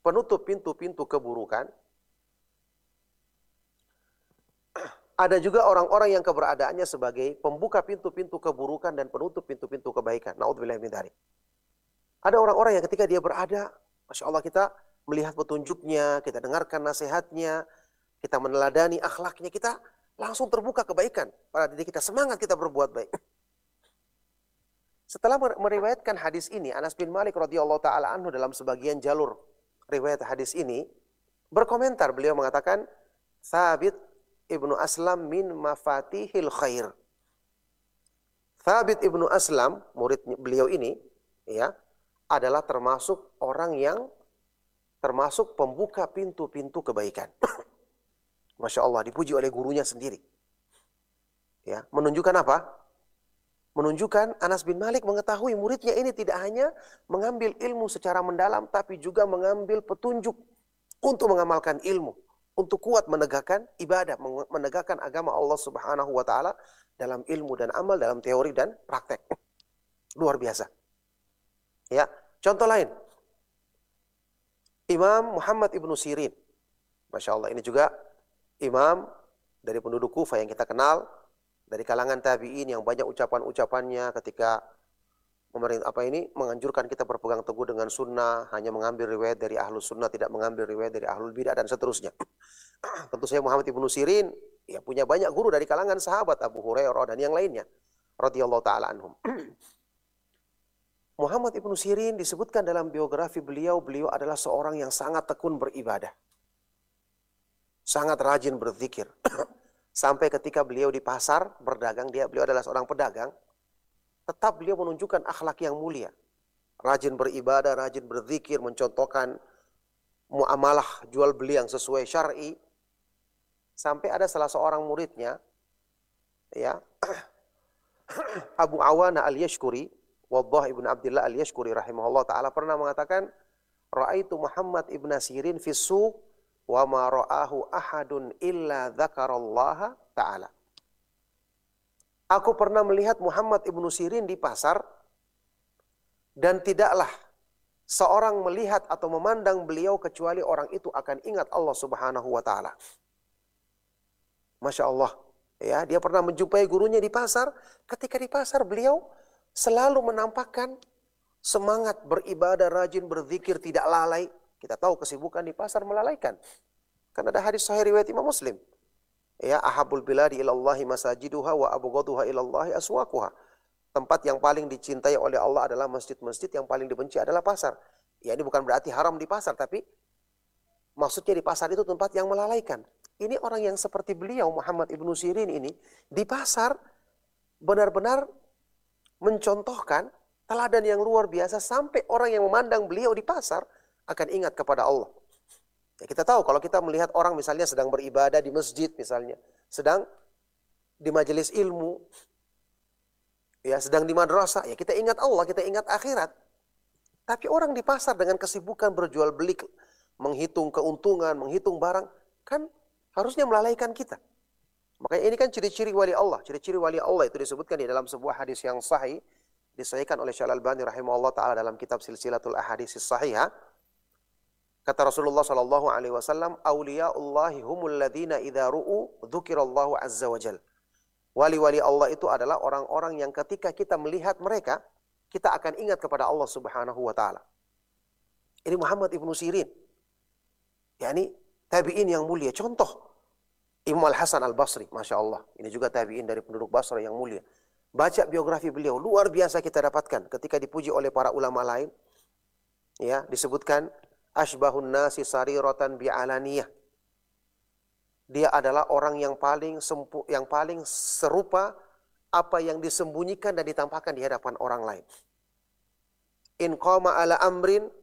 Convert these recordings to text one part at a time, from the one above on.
penutup pintu-pintu keburukan. Ada juga orang-orang yang keberadaannya sebagai pembuka pintu-pintu keburukan dan penutup pintu-pintu kebaikan. Na'udzubillah min dzalik. Ada orang-orang yang ketika dia berada, Masya Allah, kita melihat petunjuknya, kita dengarkan nasihatnya, kita meneladani akhlaknya, kita langsung terbuka kebaikan pada diri kita, semangat kita berbuat baik. Setelah meriwayatkan hadis ini, Anas bin Malik radhiyallahu taala anhu dalam sebagian jalur riwayat hadis ini berkomentar, beliau mengatakan, Thabit ibnu Aslam min mafatihil khair. Thabit ibnu Aslam, murid beliau ini, ya, adalah termasuk orang yang termasuk pembuka pintu-pintu kebaikan. Masya Allah, dipuji oleh gurunya sendiri. Ya, menunjukkan apa? Menunjukkan Anas bin Malik mengetahui muridnya ini tidak hanya mengambil ilmu secara mendalam, tapi juga mengambil petunjuk untuk mengamalkan ilmu, untuk kuat menegakkan ibadah, menegakkan agama Allah Subhanahu wa taala dalam ilmu dan amal, dalam teori dan praktek. Luar biasa. Ya, contoh lain. Imam Muhammad ibnu Sirin. Masya Allah, ini juga imam dari penduduk Kufah yang kita kenal, dari kalangan tabi'in yang banyak ucapan-ucapannya ketika menganjurkan kita berpegang teguh dengan sunnah, hanya mengambil riwayat dari ahlus sunnah, tidak mengambil riwayat dari ahlul bidah dan seterusnya. Tentu saja Muhammad ibnu Sirin ya punya banyak guru dari kalangan sahabat, Abu Hurairah dan yang lainnya radhiyallahu taala anhum. Muhammad ibnu Sirin disebutkan dalam biografi beliau adalah seorang yang sangat tekun beribadah, sangat rajin berzikir. Sampai ketika beliau di pasar berdagang, beliau adalah seorang pedagang, tetap beliau menunjukkan akhlak yang mulia. Rajin beribadah, rajin berzikir, mencontohkan muamalah jual beli yang sesuai syar'i. Sampai ada salah seorang muridnya, ya, Abu Awana al-Yashkuri, Waddah ibn Abdullah al-Yashkuri rahimahullah ta'ala pernah mengatakan, Ra'aitu Muhammad ibn Sirin fi suq wa ma ra'ahu ahadun illa dzakarallaha ta'ala. Aku pernah melihat Muhammad ibnu Sirin di pasar, dan tidaklah seorang melihat atau memandang beliau kecuali orang itu akan ingat Allah Subhanahu wa taala. Masya Allah. Ya, dia pernah menjumpai gurunya di pasar. Ketika di pasar beliau selalu menampakkan semangat beribadah, rajin berzikir, tidak lalai. Kita tahu kesibukan di pasar melalaikan. Karena ada hadis sahih riwayat Imam Muslim. Ya, ahabul biladi ilallahi masajiduha wa abghaduha ilallahi aswaquha. Tempat yang paling dicintai oleh Allah adalah masjid-masjid, yang paling dibenci adalah pasar. Ya, ini bukan berarti haram di pasar, tapi maksudnya di pasar itu tempat yang melalaikan. Ini orang yang seperti beliau, Muhammad ibnu Sirin ini, di pasar benar-benar mencontohkan teladan yang luar biasa, sampai orang yang memandang beliau di pasar akan ingat kepada Allah. Ya, kita tahu kalau kita melihat orang misalnya sedang beribadah di masjid misalnya, sedang di majelis ilmu, ya sedang di madrasah, ya kita ingat Allah, kita ingat akhirat. Tapi orang di pasar dengan kesibukan berjual beli, menghitung keuntungan, menghitung barang, kan harusnya melalaikan kita. Makanya ini kan ciri-ciri wali Allah. Ciri-ciri wali Allah itu disebutkan di dalam sebuah hadis yang sahih, disahihkan oleh Syekh Al-Albani rahimahullah ta'ala dalam kitab Silsilatul Ahaditsis Shahihah. Kata Rasulullah sallallahu alaihi wasallam, "Auliyaullahi humul ladzina idza ru'u dzukirallahu azza wajal." Wali-wali Allah itu adalah orang-orang yang ketika kita melihat mereka, kita akan ingat kepada Allah Subhanahu wa taala. Ini Muhammad ibnu Sirin. yakni tabi'in yang mulia. Contoh Imam Al-Hasan Al-Basri, Masya Allah. Ini juga tabi'in dari penduduk Basra yang mulia. Baca biografi beliau, luar biasa kita dapatkan ketika dipuji oleh para ulama lain. Ya, disebutkan asbahun nasi sariratan bi'alaniyah. Dia adalah orang yang paling serupa apa yang disembunyikan dan ditampakkan di hadapan orang lain. In qama ala amrin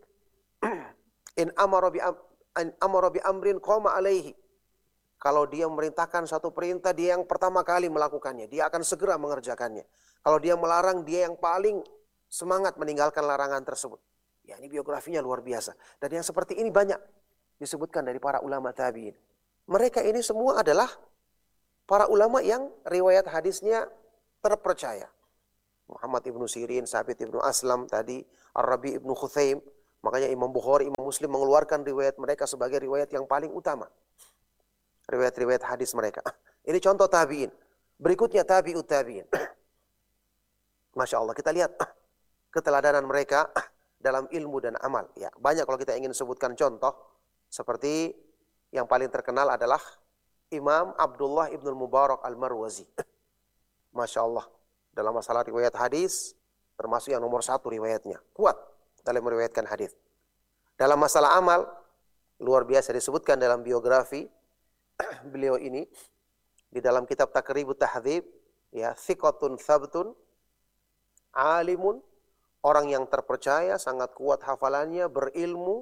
in amara bi amrin qama alaihi. Kalau dia memerintahkan satu perintah, dia yang pertama kali melakukannya. Dia akan segera mengerjakannya. Kalau dia melarang, dia yang paling semangat meninggalkan larangan tersebut. Ya, ini biografinya luar biasa. Dan yang seperti ini banyak disebutkan dari para ulama tabi'in. Mereka ini semua adalah para ulama yang riwayat hadisnya terpercaya. Muhammad ibnu Sirin, Sabit ibnu Aslam tadi, Ar-Rabi ibnu Khuthaim. Makanya Imam Bukhari, Imam Muslim mengeluarkan riwayat mereka sebagai riwayat yang paling utama. Riwayat-riwayat hadis mereka. Ini contoh tabi'in. Berikutnya tabi'ut tabi'in. Masya Allah, kita lihat keteladanan mereka dalam ilmu dan amal. Ya, banyak kalau kita ingin sebutkan contoh, seperti yang paling terkenal adalah Imam Abdullah ibn Mubarak al-Marwazi. Masya Allah, dalam masalah riwayat hadis, termasuk yang nomor 1 riwayatnya. Kuat dalam meriwayatkan hadis. Dalam masalah amal, luar biasa disebutkan dalam biografi beliau ini, di dalam kitab Taqribut Tahdzib, ya, thiqatun thabtun, alimun, orang yang terpercaya, sangat kuat hafalannya, berilmu,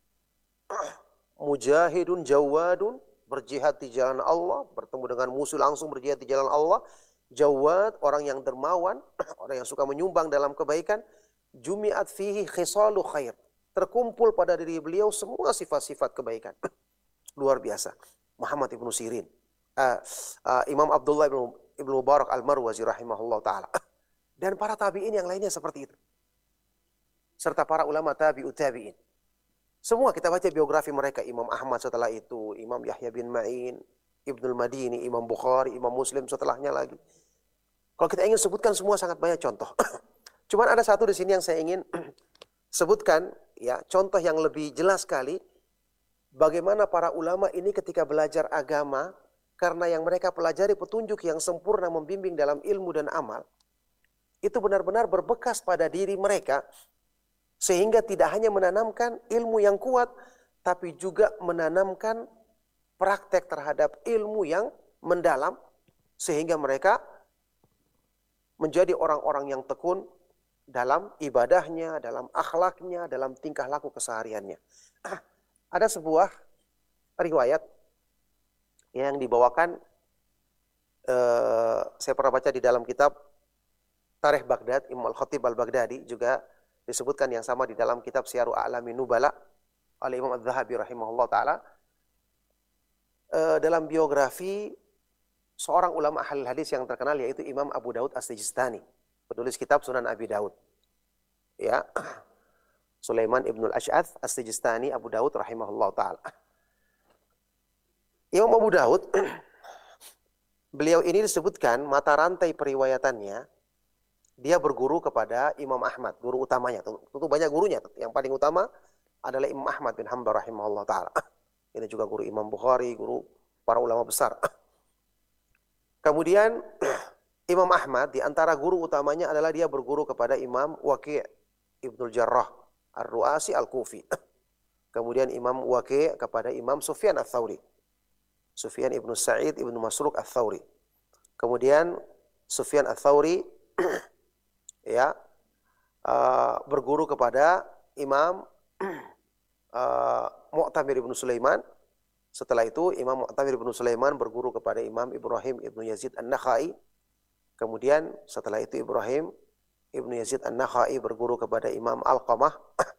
mujahidun jawadun, berjihad di jalan Allah, bertemu dengan musuh langsung berjihad di jalan Allah, jawad, orang yang dermawan, orang yang suka menyumbang dalam kebaikan, jumi'at fihi khisalu khair, terkumpul pada diri beliau semua sifat-sifat kebaikan. Luar biasa. Muhammad ibnu Sirin, Imam Abdullah ibnu Mubarak al-Marwazi rahimahullah ta'ala, dan para tabi'in yang lainnya seperti itu, serta para ulama tabi'ut tabi'in. Semua kita baca biografi mereka. Imam Ahmad setelah itu, Imam Yahya bin Ma'in, Ibnul Madini, Imam Bukhari, Imam Muslim setelahnya lagi. Kalau kita ingin sebutkan semua sangat banyak contoh. Cuman ada satu di sini yang saya ingin sebutkan, ya, contoh yang lebih jelas sekali bagaimana para ulama ini ketika belajar agama, karena yang mereka pelajari petunjuk yang sempurna membimbing dalam ilmu dan amal, itu benar-benar berbekas pada diri mereka, sehingga tidak hanya menanamkan ilmu yang kuat, tapi juga menanamkan praktek terhadap ilmu yang mendalam, sehingga mereka menjadi orang-orang yang tekun dalam ibadahnya, dalam akhlaknya, dalam tingkah laku kesehariannya. Ada sebuah riwayat yang dibawakan, saya pernah baca di dalam kitab Tarikh Baghdad, Imam Al-Khatib Al-Baghdadi, juga disebutkan yang sama di dalam kitab Syiaru A'lamin Nubala oleh Imam Adz-Dzahabi rahimahullah ta'ala, dalam biografi seorang ulama ahli hadis yang terkenal, yaitu Imam Abu Daud As-Sijistani, penulis kitab Sunan Abi Daud. Ya, Sulaiman ibnul Ash'ath As-Sijistani Abu Daud rahimahullah ta'ala. Imam Abu Daud, beliau ini disebutkan mata rantai periwayatannya, dia berguru kepada Imam Ahmad, guru utamanya. Tentu banyak gurunya, yang paling utama adalah Imam Ahmad bin Hanbal rahimahullah ta'ala. Ini juga guru Imam Bukhari, guru para ulama besar. Kemudian Imam Ahmad di antara guru utamanya adalah dia berguru kepada Imam Waqi' Ibnul Jarrah Ar-Ru'asi Al-Kufi. Kemudian Imam Waqi' kepada Imam Sufyan Ats-Tsauri, Sufyan ibnu Sa'id ibnu Masruq Ats-Tsauri. Kemudian Sufyan Ats-Tsauri ya, berguru kepada Imam Mu'tamir ibnu Sulaiman. Setelah itu Imam Mu'tamir ibnu Sulaiman berguru kepada Imam Ibrahim ibnu Yazid An-Nakhai. Kemudian setelah itu Ibrahim ibnu Yazid An-Nakhai berguru kepada Imam Alqamah.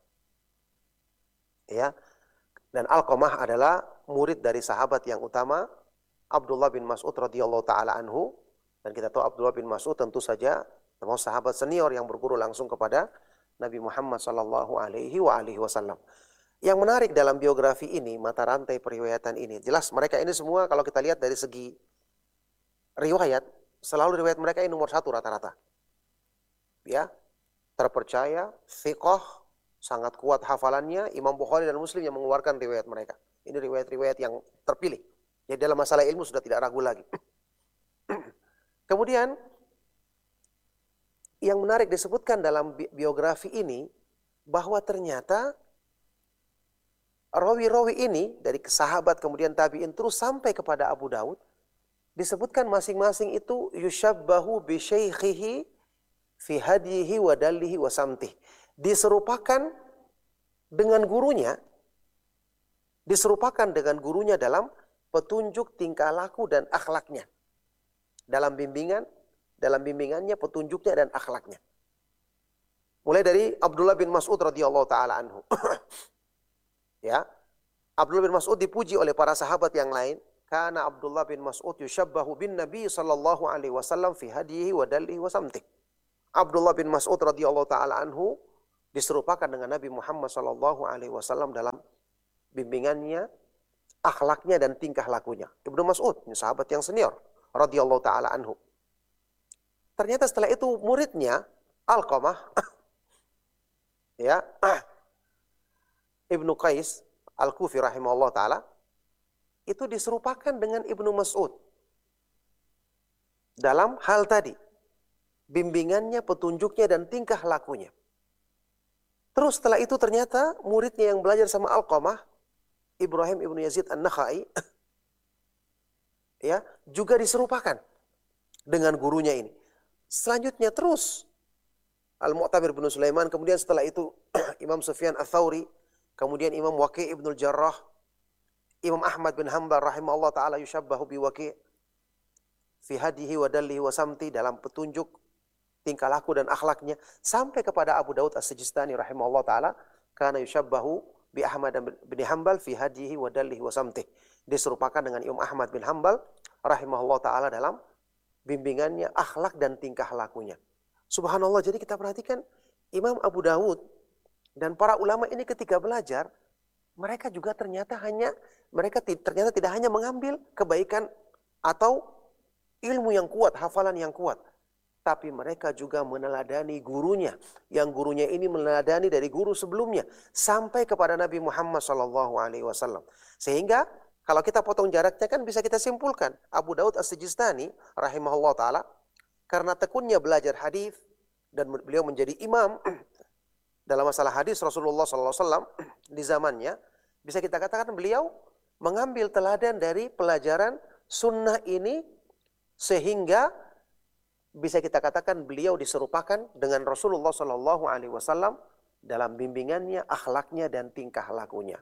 Ya. Dan Alqamah adalah murid dari sahabat yang utama Abdullah bin Mas'ud radhiyallahu taala anhu. Dan kita tahu Abdullah bin Mas'ud tentu saja termasuk sahabat senior yang berguru langsung kepada Nabi Muhammad sallallahu alaihi wasallam. Yang menarik dalam biografi ini, mata rantai periwayatan ini, jelas mereka ini semua kalau kita lihat dari segi riwayat, selalu riwayat mereka ini nomor 1 rata-rata. Ya, terpercaya, thiqah, sangat kuat hafalannya. Imam Bukhari dan Muslim yang mengeluarkan riwayat mereka. Ini riwayat-riwayat yang terpilih. Jadi dalam masalah ilmu sudah tidak ragu lagi. Kemudian yang menarik disebutkan dalam biografi ini, bahwa ternyata rawi-rawi ini dari sahabat kemudian tabi'in terus sampai kepada Abu Daud, disebutkan masing-masing itu yushabbahu bi syaikhihi fi hadihi wa dallihi wa samtihi. Diserupakan dengan gurunya, dalam petunjuk tingkah laku dan akhlaknya. Dalam bimbingannya, petunjuknya dan akhlaknya. Mulai dari Abdullah bin Mas'ud radhiyallahu taala anhu. Ya, Abdullah bin Mas'ud dipuji oleh para sahabat yang lain. Karena Abdullah bin Mas'ud yushabbahu bin Nabi sallallahu alaihi wasallam fi hadihi wa dallihi wa samtihi. Abdullah bin Mas'ud radhiyallahu taala anhu diserupakan dengan Nabi Muhammad SAW dalam bimbingannya, akhlaknya dan tingkah lakunya. Ibnu Mas'ud, sahabat yang senior, radhiyallahu taala anhu. Ternyata setelah itu muridnya Alqamah, ya, Ibnu Qais Al-Kufi rahimahullah taala, itu diserupakan dengan Ibnu Mas'ud dalam hal tadi, bimbingannya, petunjuknya dan tingkah lakunya. Terus setelah itu ternyata muridnya yang belajar sama Alqamah, Ibrahim Ibnu Yazid An-Nakhai, ya, juga diserupakan dengan gurunya ini. Selanjutnya terus Al-Mu'tamir bin Sulaiman, kemudian setelah itu Imam Sufyan Ats-Tsauri, kemudian Imam Waqi' Ibnul Jarrah, Imam Ahmad bin Hanbal rahimahullah taala yushabbahu bi Waqi' fi hadihi wa dallihi wa samti, dalam petunjuk, tingkah laku dan akhlaknya, sampai kepada Abu Daud As-Sijistani rahimahullah taala, kana yushabbahu bi Ahmad bin Hanbal fi hadihi wa dallihi wa samti, diserupakan dengan Imam Ahmad bin Hanbal rahimahullah taala dalam bimbingannya, akhlak dan tingkah lakunya. Subhanallah, jadi kita perhatikan Imam Abu Dawud dan para ulama ini ketika belajar, mereka juga ternyata tidak hanya mengambil kebaikan atau ilmu yang kuat, hafalan yang kuat, tapi mereka juga meneladani gurunya, yang gurunya ini meneladani dari guru sebelumnya sampai kepada Nabi Muhammad SAW. Sehingga kalau kita potong jaraknya kan bisa kita simpulkan, Abu Daud As-Sijistani rahimahullah taala, karena tekunnya belajar hadis dan beliau menjadi imam dalam masalah hadis Rasulullah SAW di zamannya, bisa kita katakan beliau mengambil teladan dari pelajaran sunnah ini, sehingga bisa kita katakan beliau diserupakan dengan Rasulullah SAW dalam bimbingannya, akhlaknya dan tingkah lakunya.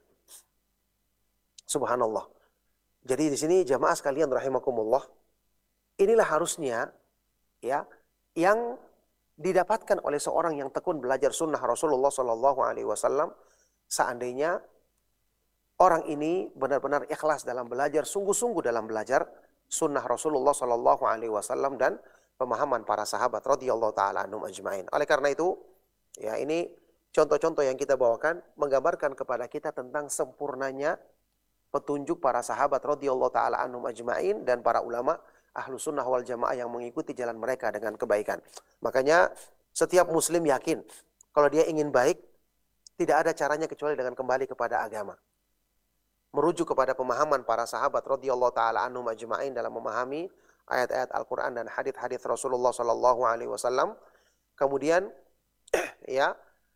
Subhanallah. Jadi di sini jamaah sekalian rahimakumullah, inilah harusnya ya yang didapatkan oleh seorang yang tekun belajar sunnah Rasulullah SAW. Seandainya orang ini benar-benar ikhlas dalam belajar, sungguh-sungguh dalam belajar sunnah Rasulullah SAW dan pemahaman para sahabat radhiyallahu taala anhum ajmain. Oleh karena itu, ya ini contoh-contoh yang kita bawakan menggambarkan kepada kita tentang sempurnanya petunjuk para sahabat radhiyallahu taala anhum ajmain dan para ulama ahlu sunnah wal jamaah yang mengikuti jalan mereka dengan kebaikan. Makanya setiap muslim yakin kalau dia ingin baik, tidak ada caranya kecuali dengan kembali kepada agama, merujuk kepada pemahaman para sahabat radhiyallahu taala anhum ajmain dalam memahami ayat-ayat Al-Quran dan hadis-hadis Rasulullah SAW. Kemudian ya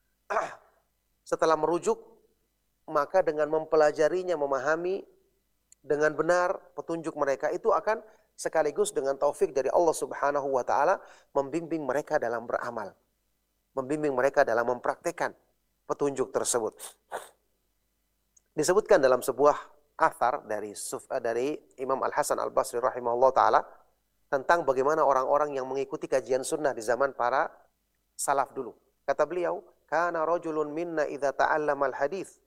setelah merujuk, maka dengan mempelajarinya, memahami dengan benar petunjuk mereka, itu akan sekaligus dengan taufik dari Allah Subhanahu wa taala membimbing mereka dalam beramal, membimbing mereka dalam mempraktikkan petunjuk tersebut. Disebutkan dalam sebuah athar dari Imam Al-Hasan Al-Basri rahimahullah taala tentang bagaimana orang-orang yang mengikuti kajian sunnah di zaman para salaf dulu. Kata beliau, kana rajulun minna idza ta'allama al-hadits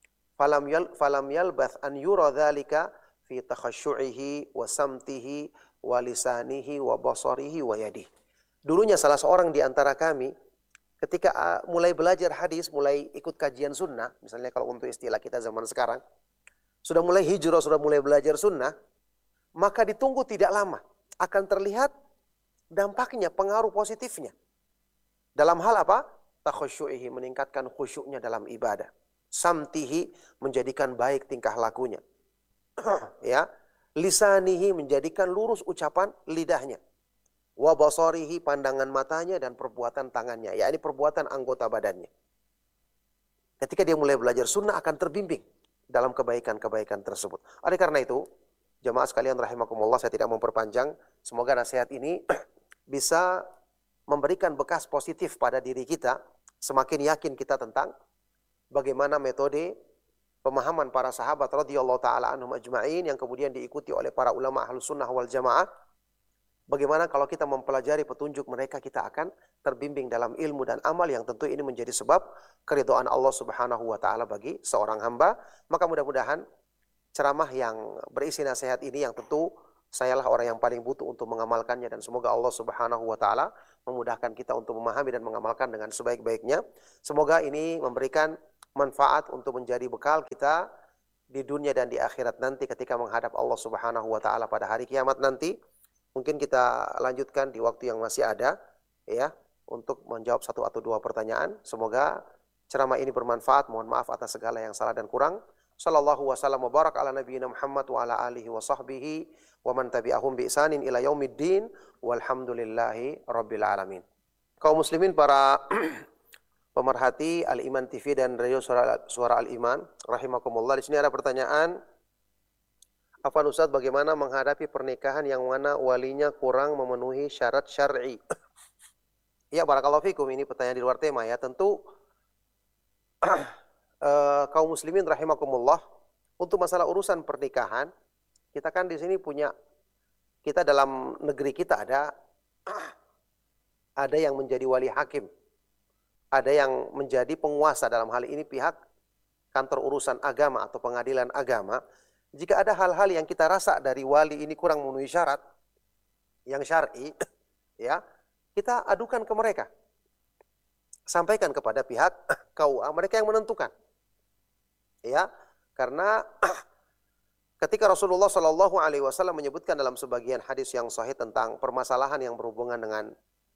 falam yalbath an yura dzalika fi takhasyu'ihi wa samtihi wa lisanihi wa basarihi wa yadihi. Dulunya salah seorang di antara kami ketika mulai belajar hadis, mulai ikut kajian sunnah, misalnya kalau untuk istilah kita zaman sekarang, sudah mulai hijrah, sudah mulai belajar sunnah, maka ditunggu tidak lama akan terlihat dampaknya, pengaruh positifnya. Dalam hal apa? Takhasyu'ihi, meningkatkan khusyuknya dalam ibadah. Samtihi, menjadikan baik tingkah lakunya. Ya, lisanihi, menjadikan lurus ucapan lidahnya. Wa basarihi, pandangan matanya dan perbuatan tangannya. Ya, ini perbuatan anggota badannya. Ketika dia mulai belajar sunnah akan terbimbing dalam kebaikan-kebaikan tersebut. Oleh karena itu, jamaah sekalian rahimakumullah, saya tidak memperpanjang. Semoga nasihat ini bisa memberikan bekas positif pada diri kita. Semakin yakin kita tentang bagaimana metode pemahaman para sahabat radhiyallahu taala anhum ajma'in yang kemudian diikuti oleh para ulama ahlus sunnah wal jamaah. Bagaimana kalau kita mempelajari petunjuk mereka, kita akan terbimbing dalam ilmu dan amal yang tentu ini menjadi sebab keridhaan Allah Subhanahu wa taala bagi seorang hamba. Maka mudah-mudahan ceramah yang berisi nasihat ini yang tentu Sayalah orang yang paling butuh untuk mengamalkannya, dan semoga Allah Subhanahu wa taala memudahkan kita untuk memahami dan mengamalkan dengan sebaik-baiknya. Semoga ini memberikan manfaat untuk menjadi bekal kita di dunia dan di akhirat nanti ketika menghadap Allah Subhanahu wa taala pada hari kiamat nanti. Mungkin kita lanjutkan di waktu yang masih ada ya untuk menjawab satu atau dua pertanyaan. Semoga ceramah ini bermanfaat. Mohon maaf atas segala yang salah dan kurang. Sallallahu wasallam wa barak ala nabiyyina Muhammad wa ala alihi wa sahbihi wa man tabi'ahum bi ihsanin ila yaumiddin walhamdulillahi rabbil alamin. Kaum muslimin, para pemerhati Al-Iman TV dan radio Suara Al-Iman rahimakumullah, di sini ada pertanyaan. Afwan Ustaz, bagaimana menghadapi pernikahan yang mana walinya kurang memenuhi syarat syar'i? Ya, barakallahu fikum, ini pertanyaan di luar tema ya. Tentu kaum muslimin rahimakumullah, untuk masalah urusan pernikahan, kita kan di sini punya, kita dalam negeri kita ada yang menjadi wali hakim, ada yang menjadi penguasa, dalam hal ini pihak kantor urusan agama atau pengadilan agama. Jika ada hal-hal yang kita rasa dari wali ini kurang memenuhi syarat yang syar'i, ya, kita adukan ke mereka. Sampaikan kepada pihak KUA, mereka yang menentukan. Ya, karena ketika Rasulullah Shallallahu Alaihi Wasallam menyebutkan dalam sebagian hadis yang sahih tentang permasalahan yang berhubungan dengan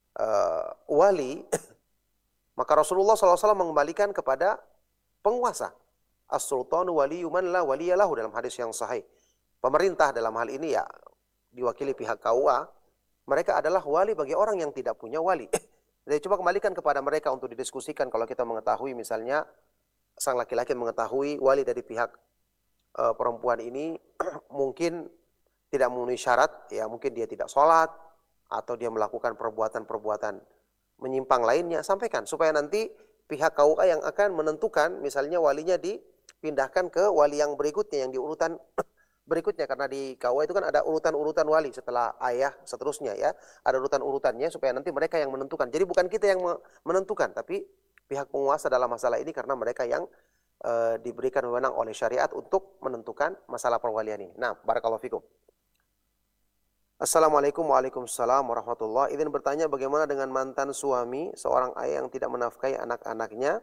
wali, maka Rasulullah SAW mengembalikan kepada penguasa. As-sultanu waliyyu man la waliyalahu, dalam hadis yang sahih. Pemerintah dalam hal ini ya diwakili pihak KUA, mereka adalah wali bagi orang yang tidak punya wali. Jadi coba kembalikan kepada mereka untuk didiskusikan. Kalau kita mengetahui misalnya sang laki-laki mengetahui wali dari pihak perempuan ini mungkin tidak memenuhi syarat, ya mungkin dia tidak sholat atau dia melakukan perbuatan-perbuatan menyimpang lainnya, sampaikan supaya nanti pihak KUA yang akan menentukan, misalnya walinya dipindahkan ke wali yang berikutnya, yang di urutan berikutnya, karena di KUA itu kan ada urutan-urutan wali setelah ayah seterusnya ya, ada urutan-urutannya supaya nanti mereka yang menentukan. Jadi bukan kita yang menentukan, tapi pihak penguasa dalam masalah ini, karena mereka yang diberikan wewenang oleh syariat untuk menentukan masalah perwalian ini. Nah, barakallahu fikum. Assalamualaikum waalaikumsalam warahmatullahi. Izin bertanya, bagaimana dengan mantan suami seorang ayah yang tidak menafkahi anak-anaknya?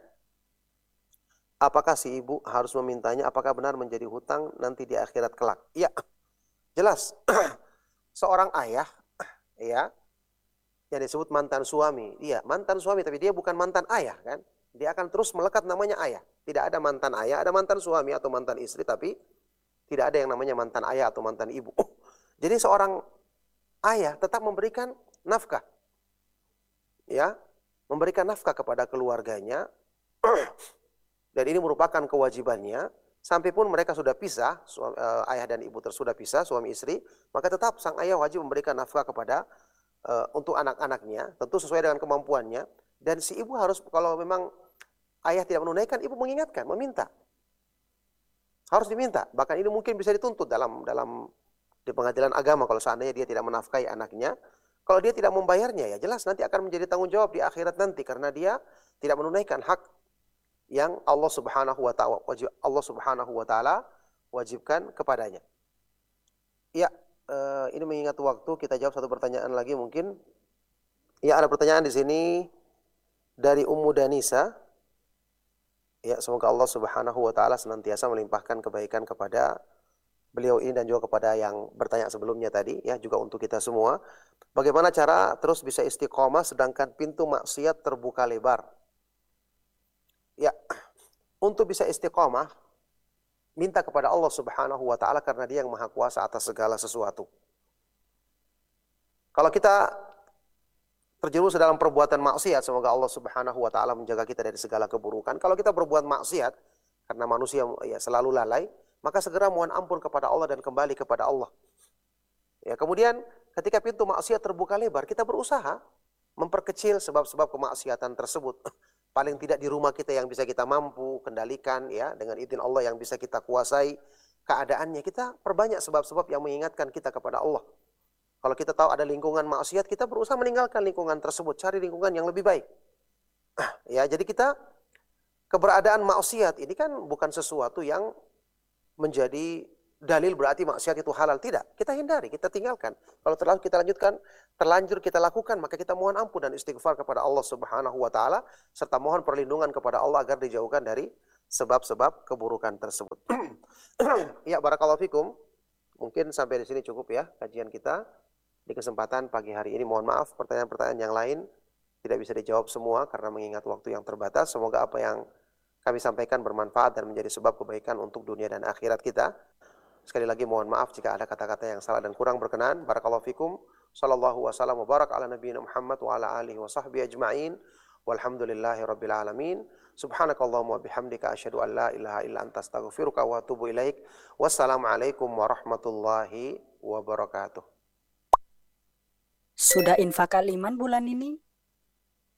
Apakah si ibu harus memintanya? Apakah benar menjadi hutang nanti di akhirat kelak? Ya, jelas. Seorang ayah, ya, yang disebut mantan suami. Dia mantan suami, tapi dia bukan mantan ayah, kan? Dia akan terus melekat namanya ayah. Tidak ada mantan ayah, ada mantan suami atau mantan istri, tapi tidak ada yang namanya mantan ayah atau mantan ibu. Jadi seorang ayah tetap memberikan nafkah, ya, memberikan nafkah kepada keluarganya, dan ini merupakan kewajibannya. Sampai pun mereka sudah pisah, ayah dan ibu sudah pisah, suami istri, maka tetap sang ayah wajib memberikan nafkah kepada untuk anak-anaknya, tentu sesuai dengan kemampuannya. Dan si ibu harus, kalau memang ayah tidak menunaikan, ibu mengingatkan, meminta, harus diminta. Bahkan ini mungkin bisa dituntut di pengadilan agama kalau seandainya dia tidak menafkahi anaknya. Kalau dia tidak membayarnya, ya jelas nanti akan menjadi tanggung jawab di akhirat nanti, karena dia tidak menunaikan hak yang Allah Subhanahu wa taala wajibkan kepadanya. Ya, ini mengingat waktu, kita jawab satu pertanyaan lagi mungkin. Ya, ada pertanyaan di sini dari Ummu Danisa. Ya, semoga Allah Subhanahu wa taala senantiasa melimpahkan kebaikan kepada beliau ini dan juga kepada yang bertanya sebelumnya tadi, ya, juga untuk kita semua. Bagaimana cara terus bisa istiqomah sedangkan pintu maksiat terbuka lebar? Ya, untuk bisa istiqomah, minta kepada Allah Subhanahu wa taala, karena Dia yang Maha Kuasa atas segala sesuatu. Kalau kita terjerumus dalam perbuatan maksiat, semoga Allah Subhanahu wa taala menjaga kita dari segala keburukan. Kalau kita berbuat maksiat, karena manusia ya selalu lalai, maka segera mohon ampun kepada Allah dan kembali kepada Allah. Ya, kemudian ketika pintu maksiat terbuka lebar, kita berusaha memperkecil sebab-sebab kemaksiatan tersebut. Paling tidak di rumah kita yang bisa kita mampu kendalikan, ya, dengan izin Allah yang bisa kita kuasai keadaannya, kita perbanyak sebab-sebab yang mengingatkan kita kepada Allah. Kalau kita tahu ada lingkungan maksiat, kita berusaha meninggalkan lingkungan tersebut, cari lingkungan yang lebih baik. Ya, jadi keberadaan maksiat ini kan bukan sesuatu yang menjadi dalil berarti maksiat itu halal. Tidak, kita hindari, kita tinggalkan. Kalau terlanjur kita lakukan, maka kita mohon ampun dan istighfar kepada Allah Subhanahu wa taala serta mohon perlindungan kepada Allah agar dijauhkan dari sebab-sebab keburukan tersebut. Ya, barakallahu fikum. Mungkin sampai di sini cukup ya kajian kita di kesempatan pagi hari ini. Mohon maaf pertanyaan-pertanyaan yang lain tidak bisa dijawab semua karena mengingat waktu yang terbatas. Semoga apa yang kami sampaikan bermanfaat dan menjadi sebab kebaikan untuk dunia dan akhirat kita. Sekali lagi mohon maaf jika ada kata-kata yang salah dan kurang berkenan. Barakallahu fikum. Sallallahu wasallam wa barak ala nabiyina Muhammad wa ala alihi wa sahbihi ajma'in. Walhamdulillahi rabbil alamin. Subhanakallahumma bihamdika asyhadu an la ilaha illa anta astaghfiruka wa atubu ilaik. Wassalamualaikum warahmatullahi wabarakatuh. Sudah infak Al-Iman bulan ini?